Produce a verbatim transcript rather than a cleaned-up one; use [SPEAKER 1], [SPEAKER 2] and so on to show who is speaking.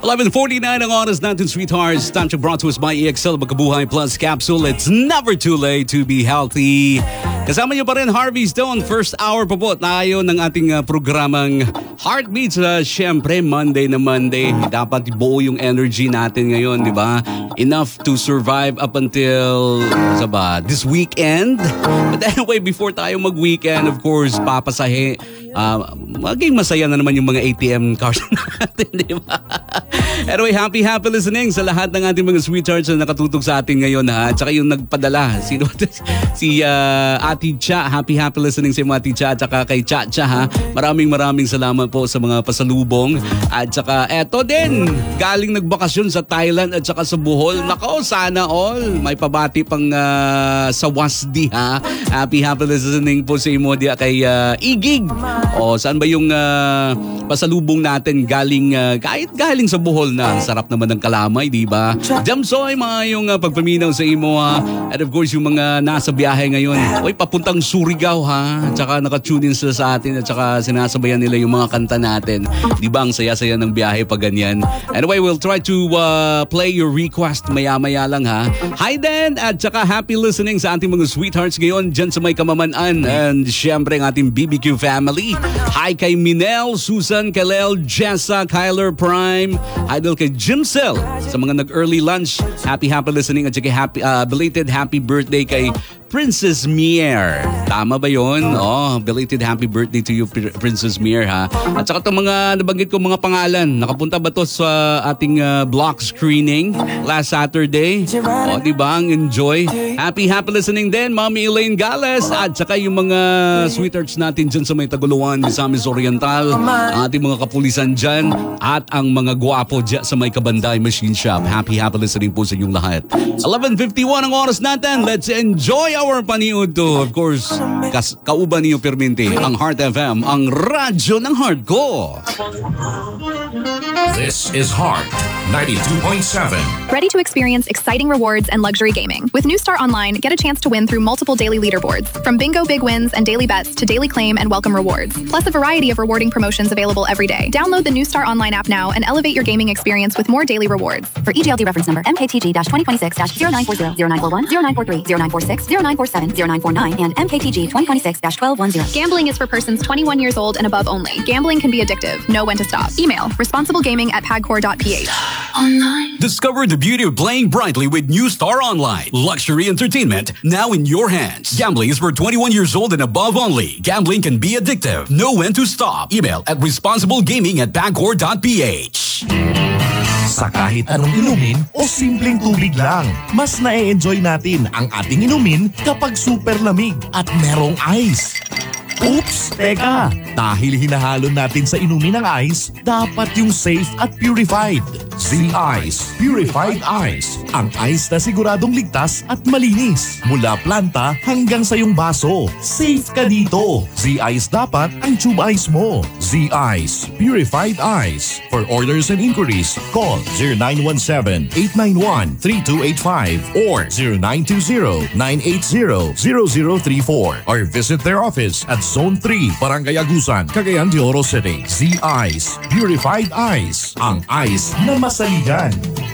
[SPEAKER 1] eleven forty-nine ang oras natin, sweethearts. Time to brought to us by E X L Magkabuhay Plus Capsule. It's never too late to be healthy. Kasama niyo pa rin Harvey Stone. First hour pa po tayo ng ating uh, programang Heartbeats. Uh, Siyempre, Monday na Monday. Dapat buo yung energy natin ngayon, di ba? Enough to survive up until sa ba, this weekend. But anyway, before tayo mag-weekend, of course, papasahe. Uh, maging masaya na naman yung mga A T M cards natin, di ba? Anyway, happy, happy listening sa lahat ng ating mga sweethearts na nakatutok sa atin ngayon, ha? At saka yung nagpadala, sino, si uh, Ati Cha. Happy, happy listening sa mga Ati Cha at saka kay Cha Cha, ha? Maraming maraming salamat po sa mga pasalubong. At saka eto din, galing nagbakasyon sa Thailand at saka sa Bohol. Nako, sana all. May pabati pang uh, sa Wasdi, ha? Happy, happy listening po sa imo dia kay uh, Igig. O, saan ba yung uh, pasalubong natin galing, uh, kahit galing sa Bohol na. Ang sarap naman ng kalamay, di ba? Jamsoy, mga yung uh, pagpaminaw sa imo, ha? And of course, yung mga nasa biyahe ngayon. Oy, papuntang Surigao, ha? At saka nakatune in sila sa atin at saka sinasabayan nila yung mga kanta natin. Di ba? Ang saya-saya ng biyahe pag ganyan. Anyway, we'll try to uh, play your request maya-maya lang, ha? Hi, Dan! At saka happy listening sa ating mga sweethearts ngayon dyan sa may Kamamanan. And syempre, ang ating B B Q family. Hi kay Minel, Susan, Kalel, Jessa, Kyler Prime. Idol kay Jimsel sa mga nag-early lunch. Happy, happy listening at saka happy, uh, belated happy birthday kay Princess Mier. Tama ba yun? Oh, belated happy birthday to you, Princess Mier, ha? At saka itong mga nabanggit ko mga pangalan. Nakapunta ba to sa ating uh, block screening last Saturday? Oh, di ba? Ang enjoy. Happy, happy listening din, Mommy Elaine Gales. At saka yung mga sweethearts natin dyan sa may Taguluan, Misamis Oriental. Ang ating mga kapulisan dyan. At ang mga guwapo dyan sa may Kabanday Machine Shop. Happy, happy listening po sa inyong lahat. eleven fifty-one ang oras natin. Let's enjoy our paniud to, of course, kas kauban niyo perminti, ang Heart F M, ang radyo ng heart ko.
[SPEAKER 2] This is Heart ninety-two point seven.
[SPEAKER 3] Ready to experience exciting rewards and luxury gaming? With New Star Online, get a chance to win through multiple daily leaderboards, from bingo big wins and daily bets to daily claim and welcome rewards, plus a variety of rewarding promotions available every day. Download the New Star Online app now and elevate your gaming experience with more daily rewards.
[SPEAKER 4] For E G L D reference number M K T G twenty twenty-six zero nine four zero, zero nine four one, zero nine four three, zero nine four six, zero nine four seven, zero nine four nine, and M K T G twenty twenty-six twelve ten.
[SPEAKER 3] Gambling is for persons twenty-one years old and above only. Gambling can be addictive. Know when to stop. Email responsiblegaming at pagcor dot p h.
[SPEAKER 1] Online. Discover the beauty of playing brightly with New Star Online. Luxury entertainment now in your hands. Gambling is for twenty-one years old and above only. Gambling can be addictive. Know when to stop. Email at responsiblegaming at pagcor dot p h.
[SPEAKER 5] Sa kahit anong inumin o simpleng tubig lang, mas na-enjoy natin ang ating inumin kapag super lamig at merong ice. Oops! Teka! Dahil hinahalo natin sa inumin ng ice, dapat yung safe at purified. Z-Ice Purified Ice. Ang ice na siguradong ligtas at malinis. Mula planta hanggang sa iyong baso. Safe ka dito. Z-Ice dapat ang tube ice mo. Z-Ice Purified Ice. For orders and inquiries, call zero nine one seven, eight nine one, three two eight five or zero nine two zero, nine eight zero, zero zero three four or visit their office at Zone three, Barangay Agusan, Cagayan de Oro City. Z-Ice Purified Ice. Ang ice na masaligan.